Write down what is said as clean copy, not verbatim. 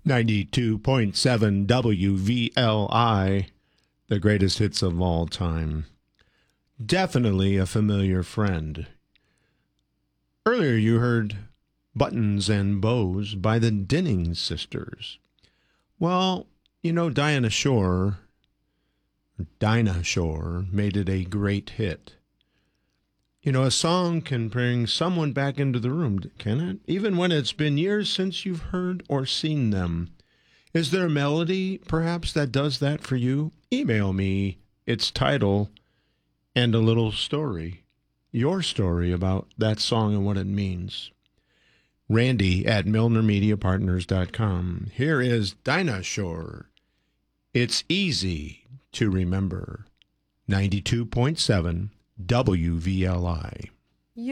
92.7 WVLI, the greatest hits of all time. Definitely a familiar friend. Earlier you heard Buttons and Bows by the Dinning Sisters. Well, you know, Dinah Shore made it a great hit. You know, a song can bring someone back into the room, can it? Even when it's been years since you've heard or seen them. Is there a melody, perhaps, that does that for you? Email me its title and a little story, your story about that song and what it means. Randy at MilnerMediaPartners.com. Here is Dinah Shore. It's easy to remember. 92.7 WVLI.